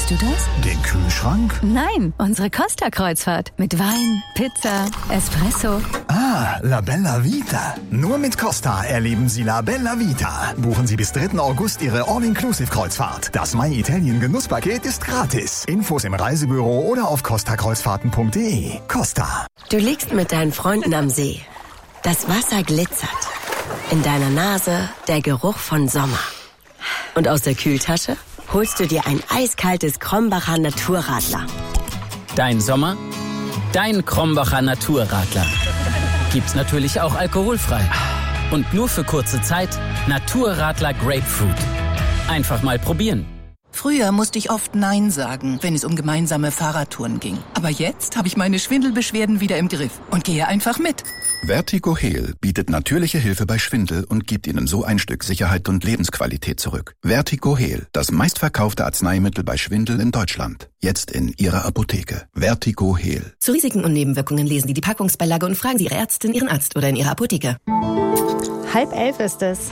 du das? Den Kühlschrank? Nein, unsere Costa-Kreuzfahrt. Mit Wein, Pizza, Espresso. Ah, La Bella Vita. Nur mit Costa erleben Sie La Bella Vita. Buchen Sie bis 3. August Ihre All-Inclusive-Kreuzfahrt. Das My Italien Genusspaket ist gratis. Infos im Reisebüro oder auf costakreuzfahrten.de. Costa. Du liegst mit deinen Freunden am See. Das Wasser glitzert. In deiner Nase der Geruch von Sommer. Und aus der Kühltasche holst du dir ein eiskaltes Krombacher Naturradler. Dein Sommer, dein Krombacher Naturradler. Gibt's natürlich auch alkoholfrei. Und nur für kurze Zeit Naturradler Grapefruit. Einfach mal probieren. Früher musste ich oft Nein sagen, wenn es um gemeinsame Fahrradtouren ging. Aber jetzt habe ich meine Schwindelbeschwerden wieder im Griff und gehe einfach mit. Vertigo-Heal bietet natürliche Hilfe bei Schwindel und gibt Ihnen so ein Stück Sicherheit und Lebensqualität zurück. Vertigo-Heal, das meistverkaufte Arzneimittel bei Schwindel in Deutschland. Jetzt in Ihrer Apotheke. Vertigo-Heal. Zu Risiken und Nebenwirkungen lesen Sie die Packungsbeilage und fragen Sie Ihre Ärztin, Ihren Arzt oder in Ihrer Apotheke. 10:30 ist es.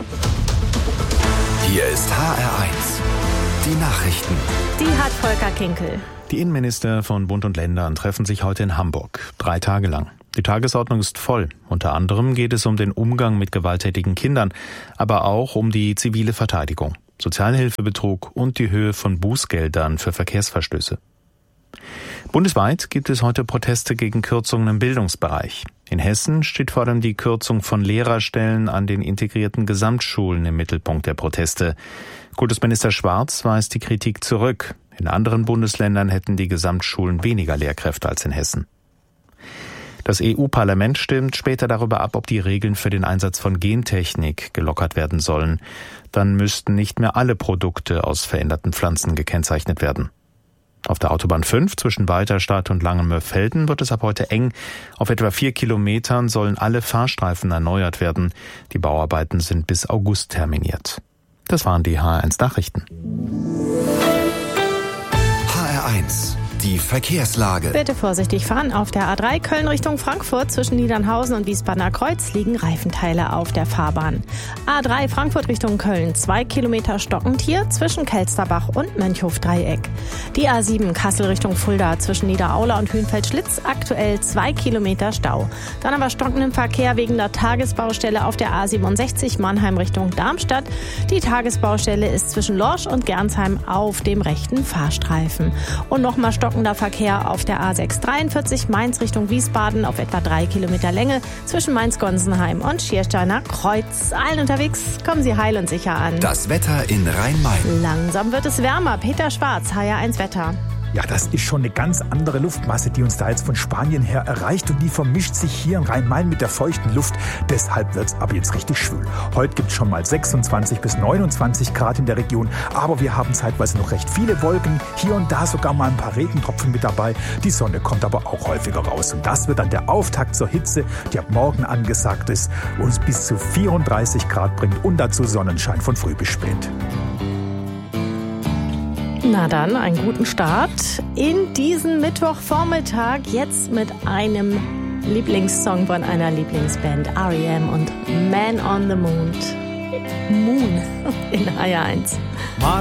Hier ist HR1. Die Nachrichten. Die hat Volker Kinkel. Die Innenminister von Bund und Ländern treffen sich heute in Hamburg. 3 Tage lang. Die Tagesordnung ist voll. Unter anderem geht es um den Umgang mit gewalttätigen Kindern, aber auch um die zivile Verteidigung, Sozialhilfebetrug und die Höhe von Bußgeldern für Verkehrsverstöße. Bundesweit gibt es heute Proteste gegen Kürzungen im Bildungsbereich. In Hessen steht vor allem die Kürzung von Lehrerstellen an den integrierten Gesamtschulen im Mittelpunkt der Proteste. Kultusminister Schwarz weist die Kritik zurück. In anderen Bundesländern hätten die Gesamtschulen weniger Lehrkräfte als in Hessen. Das EU-Parlament stimmt später darüber ab, ob die Regeln für den Einsatz von Gentechnik gelockert werden sollen. Dann müssten nicht mehr alle Produkte aus veränderten Pflanzen gekennzeichnet werden. Auf der Autobahn 5 zwischen Walterstadt und Langenmörfelden wird es ab heute eng. Auf etwa 4 Kilometern sollen alle Fahrstreifen erneuert werden. Die Bauarbeiten sind bis August terminiert. Das waren die HR1 Nachrichten. HR1. Die Verkehrslage. Bitte vorsichtig fahren. Auf der A3 Köln Richtung Frankfurt zwischen Niedernhausen und Wiesbadener Kreuz liegen Reifenteile auf der Fahrbahn. A3 Frankfurt Richtung Köln 2 Kilometer stockend hier zwischen Kelsterbach und Mönchhof-Dreieck. Die A7 Kassel Richtung Fulda zwischen Niederaula und Hünfeld-Schlitz aktuell 2 Kilometer Stau. Dann aber stockenden Verkehr wegen der Tagesbaustelle auf der A67 Mannheim Richtung Darmstadt. Die Tagesbaustelle ist zwischen Lorsch und Gernsheim auf dem rechten Fahrstreifen. Und nochmal stockender Verkehr auf der A643 Mainz Richtung Wiesbaden auf etwa 3 Kilometer Länge zwischen Mainz-Gonsenheim und Schiersteiner Kreuz. Allen unterwegs kommen Sie heil und sicher an. Das Wetter in Rhein-Main. Langsam wird es wärmer. Peter Schwarz, HR1 Wetter. Ja, das ist schon eine ganz andere Luftmasse, die uns da jetzt von Spanien her erreicht und die vermischt sich hier in Rhein-Main mit der feuchten Luft. Deshalb wird's ab jetzt richtig schwül. Heute gibt's schon mal 26 bis 29 Grad in der Region, aber wir haben zeitweise noch recht viele Wolken, hier und da sogar mal ein paar Regentropfen mit dabei. Die Sonne kommt aber auch häufiger raus und das wird dann der Auftakt zur Hitze, die ab morgen angesagt ist, uns bis zu 34 Grad bringt und dazu Sonnenschein von früh bis spät. Na dann, einen guten Start in diesen Mittwochvormittag. Jetzt mit einem Lieblingssong von einer Lieblingsband, R.E.M. und Man on the Moon in HR1.